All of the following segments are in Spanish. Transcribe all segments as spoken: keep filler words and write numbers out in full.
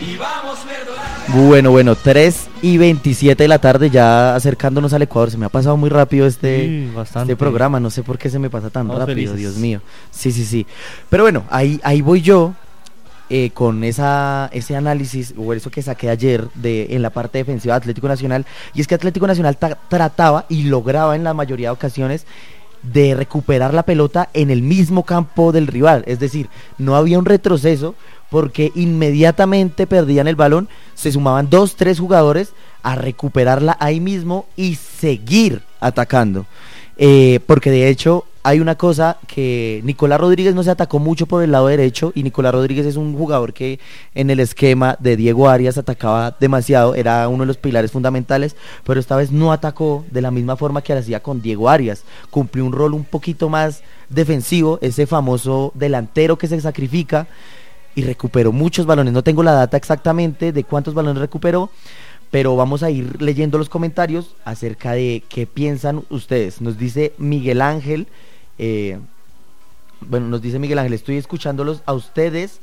Bueno, bueno, tres y veintisiete de la tarde, ya acercándonos al Ecuador. Se me ha pasado muy rápido este, Sí, bastante. este programa, no sé por qué se me pasa tan Estamos rápido, felices. Dios mío. Sí, sí, sí. Pero bueno, ahí, ahí voy yo eh, con esa, ese análisis, o eso que saqué ayer de, en la parte defensiva de Atlético Nacional, y es que Atlético Nacional ta- trataba y lograba en la mayoría de ocasiones de recuperar la pelota en el mismo campo del rival, es decir, no había un retroceso porque inmediatamente perdían el balón, se sumaban dos, tres jugadores a recuperarla ahí mismo y seguir atacando, eh, porque de hecho hay una cosa que Nicolás Rodríguez no se atacó mucho por el lado derecho, y Nicolás Rodríguez es un jugador que en el esquema de Diego Arias atacaba demasiado, era uno de los pilares fundamentales, pero esta vez no atacó de la misma forma que lo hacía con Diego Arias, cumplió un rol un poquito más defensivo, ese famoso delantero que se sacrifica, y recuperó muchos balones. No tengo la data exactamente de cuántos balones recuperó, pero vamos a ir leyendo los comentarios acerca de qué piensan ustedes. Nos dice Miguel Ángel, eh, bueno, nos dice Miguel Ángel, estoy escuchándolos a ustedes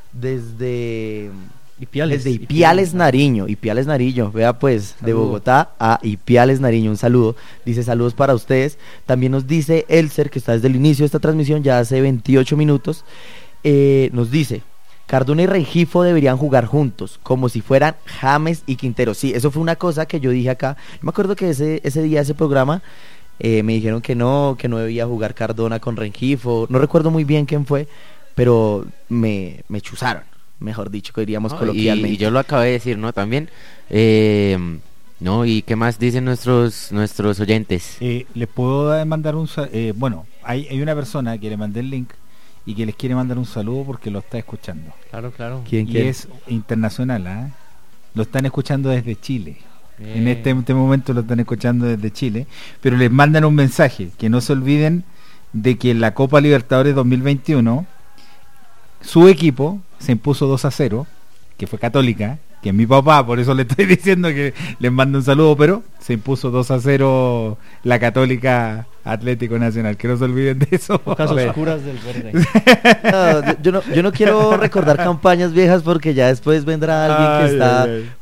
desde Ipiales. desde Ipiales, Nariño, Ipiales Nariño, vea pues, de Saludo. Bogotá a Ipiales Nariño, un saludo, dice saludos para ustedes. También nos dice Elser, que está desde el inicio de esta transmisión, ya hace veintiocho minutos, eh, nos dice: Cardona y Rengifo deberían jugar juntos, como si fueran James y Quintero. Sí, eso fue una cosa que yo dije acá. Yo me acuerdo que ese, ese día, ese programa, eh, me dijeron que no, que no debía jugar Cardona con Rengifo. No recuerdo muy bien quién fue, pero me, me chuzaron, mejor dicho, que diríamos No, y, coloquialmente. y yo lo acabé de decir, ¿no? También. Eh, no, ¿y qué más dicen nuestros nuestros oyentes? Eh, les puedo mandar un sa- eh, bueno, hay, hay una persona que le mandé el link y que les quiere mandar un saludo porque lo está escuchando. Claro, claro. ¿Quién, Y quién? es internacional, ¿ah? Lo están escuchando desde Chile. Bien. En este, este momento lo están escuchando desde Chile, pero les mandan un mensaje, que no se olviden de que en la Copa Libertadores dos mil veintiuno su equipo se impuso dos a cero, que fue Católica, que es mi papá, por eso le estoy diciendo que les mando un saludo, pero se impuso dos a cero la Católica Atlético Nacional, que no se olviden de eso. Pocas oscuras del verde. No, yo, no, yo no quiero recordar campañas viejas porque ya después vendrá alguien que Ay, está... ay, ay.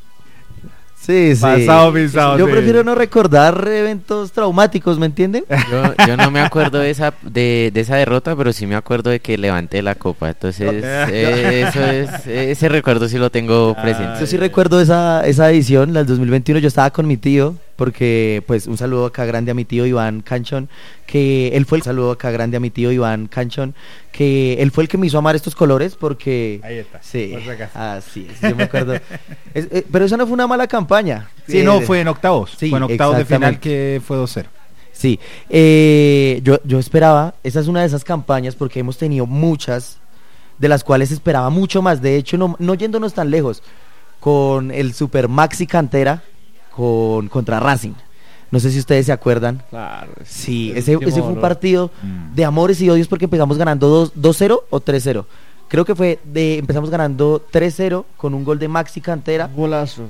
Sí, sí. Pasado, pisado, Yo sí. prefiero no recordar eventos traumáticos, ¿me entienden? Yo, yo no me acuerdo de esa de, de esa derrota, pero sí me acuerdo de que levanté la copa. Entonces, eh, eso es, ese recuerdo sí lo tengo presente. Yo sí recuerdo esa, esa edición, la del dos mil veintiuno, yo estaba con mi tío, porque pues un saludo acá grande a mi tío Iván Canchón, que él fue el un saludo acá grande a mi tío Iván Canchón, que él fue el que me hizo amar estos colores, porque... Ahí está. Sí, por si acaso. así es, yo me acuerdo. Es- eh, pero eso no fue una mala campaña. Sí, Eh, no, fue en octavos. sí, fue en octavos de final exactamente. que fue dos cero. Sí, eh, yo, yo esperaba, esa es una de esas campañas porque hemos tenido muchas, de las cuales esperaba mucho más. De hecho, no, no yéndonos tan lejos, con el Super Maxi Cantera con, contra Racing. No sé si ustedes se acuerdan. Claro. Sí, el ese, último ese fue un dolor. partido Mm. de amores y odios porque empezamos ganando dos cero o tres cero. Creo que fue de empezamos ganando tres cero con un gol de Maxi Cantera. Golazo.